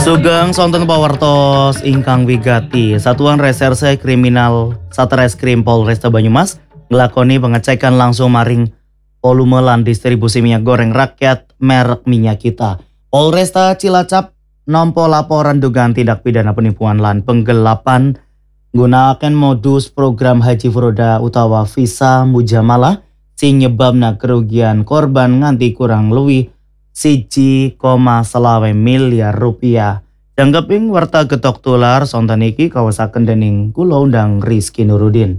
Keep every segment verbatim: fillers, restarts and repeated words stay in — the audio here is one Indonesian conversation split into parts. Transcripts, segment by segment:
Sugeng sonten pawartos ingkang wigati, Satuan Reserse Kriminal Satreskrim Polresta Banyumas nglakoni pengecekan langsung maring volume lan distribusi minyak goreng rakyat merek Minyak Kita. Polresta Cilacap nampa laporan dugaan tindak pidana penipuan lan penggelapan nggunakaken modus program Haji Furoda utawa visa mujamalah sing nyebabna kerugian korban nganti kurang luwih siji koma selawe miliar rupiah. Janggeping warta getok tular sonten iki kawasaken dening kula undang Rizky Nurudin.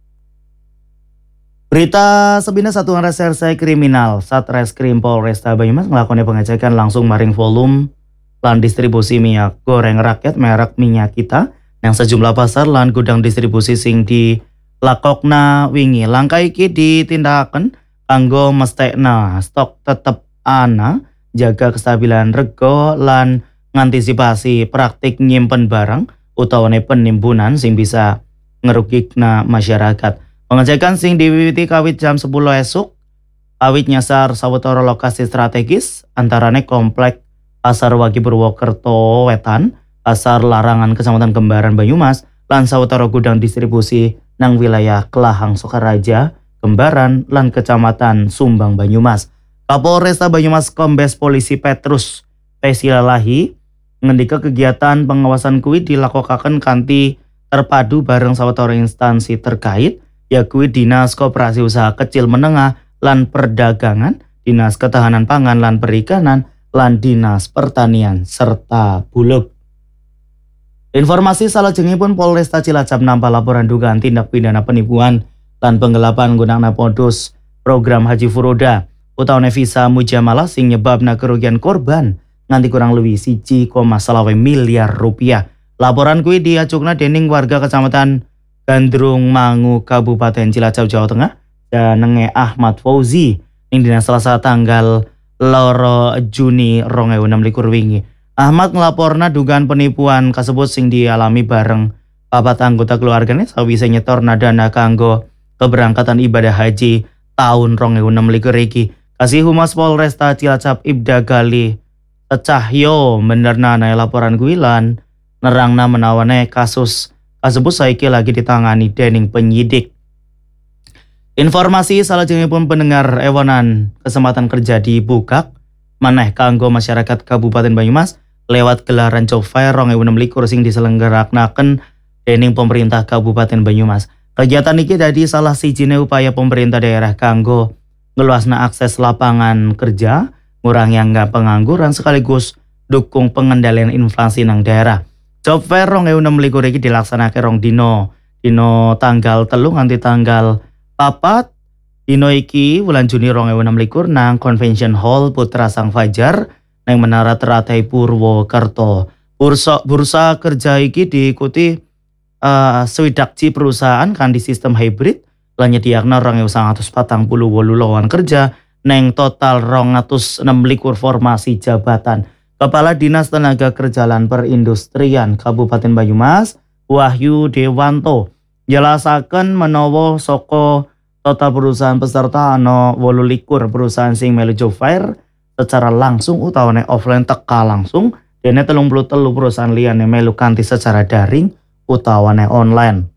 Berita sebina Satuan Reserse Kriminal Satreskrim Polresta Banyumas nglakoni pengecekan langsung maring volume lan distribusi minyak goreng rakyat merek Minyak Kita yang sejumlah pasar lan gudang distribusi sing di lakokna wingi. Langkah iki ditindakaken kanggo mestekna stok tetep ana, jaga kestabilan rego lan ngantisipasi praktik nyimpen barang utawane penimbunan sing bisa ngerugikna masyarakat. Pengecekan sing diwiwiti kawit jam sepuluh esuk kawit nyasar sawetara lokasi strategis antarane komplek Pasar Wagi Purwokerto Wetan, Pasar Larangan Kecamatan Kembaran Banyumas, lan sawetara gudang distribusi nang wilayah Kelahang Sokaraja, Kembaran, lan Kecamatan Sumbang Banyumas. Kapolresta Banyumas Kombes Polisi Petrus Pesilalahi ngendika kegiatan pengawasan kuwi dilakokaken kanthi terpadu bareng sawetara instansi terkait, yakuwi Dinas Koperasi Usaha Kecil Menengah lan Perdagangan, Dinas Ketahanan Pangan lan Perikanan, lan Dinas Pertanian serta Bulog. Informasi salajengipun Polresta Cilacap nampa laporan dugaan tindak pidana penipuan lan penggelapan nggunakna modus program Haji Furoda utawa visa mujamalah sing nyebabna kerugian korban nganti kurang luwih siji koma selawe miliar rupiah. Laporan kuwi diajukna dening warga Kecamatan Gandrung Mangu Kabupaten Cilacap Jawa Tengah jenenge Ahmad Fauzi ning dina Selasa tanggal loro Juni dua ribu enam belas wingi. Ahmad nglaporna dugaan penipuan kasebut sing dialami bareng papat anggota keluargane sawise nyetorna dana kanggo keberangkatan ibadah haji tahun dua ribu enam belas iki. Kasih Humas Polresta Cilacap Ibda Gali Cahyo benerna laporan kuwi lan nerangna menawane kasus kasebut saiki lagi ditangani dening penyidik. Informasi salajengipun pendengar ewonan kesempatan kerja dibuka maneh kanggo masyarakat Kabupaten Banyumas lewat gelaran Job Fair dua ribu enam belas sing diselenggarakan dening pemerintah Kabupaten Banyumas. Kegiatan iki dadi salah sijine upaya pemerintah daerah kanggo ngeluasna akses lapangan kerja, ngurangi angka pengangguran sekaligus dukung pengendalian inflasi nang daerah. Job Fair dua ribu enam belas iki dilaksanake rong dino, dino tanggal telu nganti tanggal papat dino iki wulan Juni dua ribu enam belas nang Convention Hall Putra Sang Fajar nang Menara Teratai Purwokerto. Bursa bursa kerja iki diikuti uh, swidak ji perusahaan kanthi sistem hybrid lan nyediakna dua ribu seratus patang puluh wolu lowongan kerja neng total dua ratus enam belas formasi jabatan. Kepala Dinas Tenaga Kerja lan Perindustrian Kabupaten Banyumas, Wahyu Dewanto, jelasaken menawa saka total perusahaan peserta ana wolu likur perusahaan sing melu Job Fair secara langsung utawane offline teka langsung, dene telung puluh telu perusahaan liyane melu kanthi secara daring utawane online.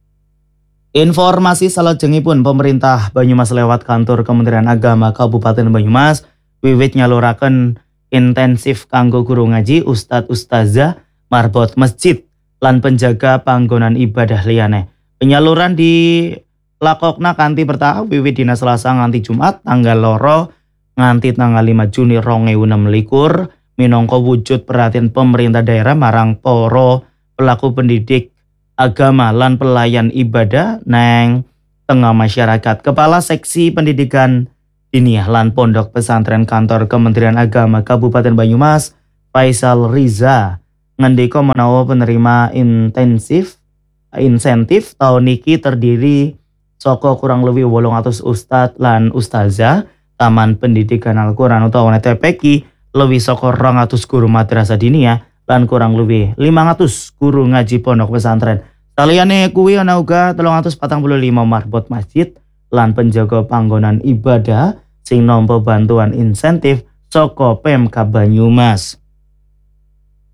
Informasi salajengipun pemerintah Banyumas lewat kantor Kementerian Agama Kabupaten Banyumas wiwit nyaluraken intensif kanggo guru ngaji, ustadz ustazah, marbot masjid lan penjaga panggonan ibadah liyane. Penyaluran di lakokna kanthi bertahap wiwit dina Selasa nganti Jumat tanggal loro nganti tanggal lima Juni dua ribu enam belas minangka wujud perhatian pemerintah daerah marang para pelaku pendidik agama lan pelayan ibadah neng tengah masyarakat. Kepala Seksi Pendidikan Diniyah lan Pondok Pesantren Kantor Kementerian Agama Kabupaten Banyumas, Faisal Riza, ngendika menawa penerima intensif insentif tahun iki terdiri saka kurang lebih wolung atus ustadz lan ustazah Taman Pendidikan Al-Quran utawa T P Q, lebih saka rong atus guru madrasah diniyah lan kurang lebih lima ratus guru ngaji pondok pesantren. Saliyane kuwi ana uga telung atus patang puluh lima marbot masjid lan penjaga panggonan ibadah sing nampa bantuan insentif saka Pemkab Banyumas.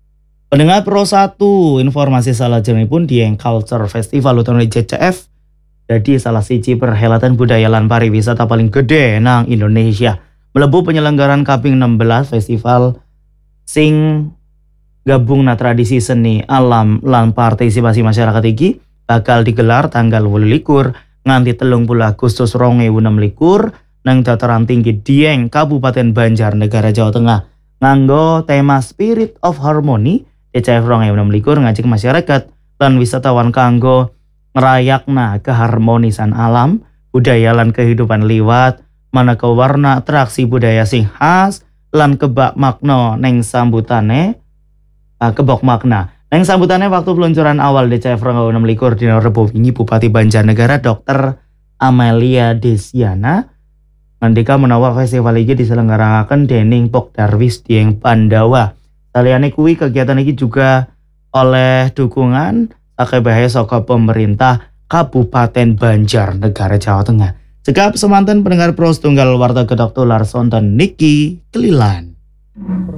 Pendengar Pro satu, informasi salajengipun pun Dieng Culture Festival utawa J C F jadi salah siji perhelatan budaya lan pariwisata paling gede nang Indonesia. Melebu penyelenggaraan kaping enam belas festival sing gabung na tradisi seni alam lan partisipasi masyarakat iki bakal digelar tanggal wolulikur nganti telung puluh Agustus rong ewu enam likur nang dataran tinggi Dieng, Kabupaten Banjarnegara, Jawa Tengah. Nganggo tema Spirit of Harmony, D C F rong ewu enam likur ngajak masyarakat lan wisatawan kanggo ngerayakna keharmonisan alam, budaya lan kehidupan liwat maneka warna atraksi budaya sing khas lan kebak makna neng sambutane uh, kebok makna neng sambutane waktu peluncuran awal D C F rong ewu enam likur dina Rebo wingi Bupati Banjarnegara Dokter Amelia Desiana ngendika menawa festival iki diselenggarakan dening Pok Darwis Dieng Pandawa. Saliyane kuwi kegiatan iki juga oleh dukungan sakebehe saka pemerintah Kabupaten Banjarnegara, Jawa Tengah. Cekap semanten pendengar Pro Setunggal Warta Gedok Tular Sonten Niki Kelilan.